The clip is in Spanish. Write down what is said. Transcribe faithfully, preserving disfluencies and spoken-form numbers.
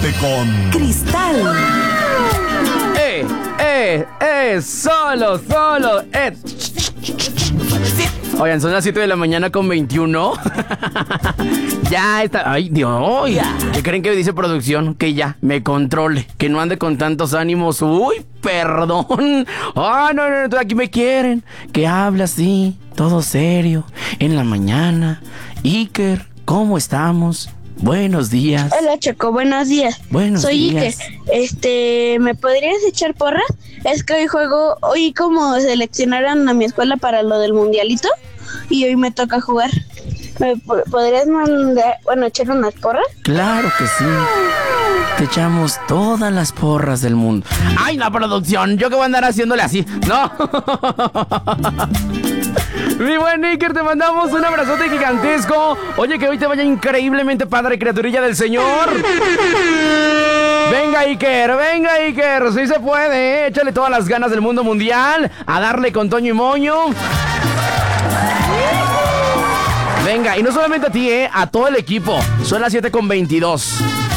siete con Cristal. ¡Eh! ¡Eh! ¡Eh! ¡Solo! ¡Solo! ¡Eh! Oigan, son las siete de la mañana con veintiuno. Ya está. ¡Ay, Dios! ¿Qué creen que dice producción? Que ya, me controle. Que no ande con tantos ánimos. ¡Uy, perdón! ¡Ah, no, no, no! Aquí me quieren. Que habla así, todo serio. En la mañana. Iker, ¿cómo estamos? Buenos días. Hola, Choco, buenos días. Buenos Soy días. Iker. Este, ¿me podrías echar porra? Es que hoy juego, hoy como seleccionaron a mi escuela para lo del mundialito y hoy me toca jugar. ¿Me po- podrías mandar, bueno, echar unas porras? Claro que sí. Te echamos todas las porras del mundo. ¡Ay, la producción! ¿Yo qué voy a andar haciéndole así? ¡No! Mi buen Iker, te mandamos un abrazote gigantesco. Oye, que hoy te vaya increíblemente padre, criaturilla del Señor. Venga, Iker, venga, Iker. Sí se puede, ¿eh? Échale todas las ganas del mundo mundial. A darle con Toño y Moño. Venga, y no solamente a ti, ¿eh? A todo el equipo. Son las siete con veintidós.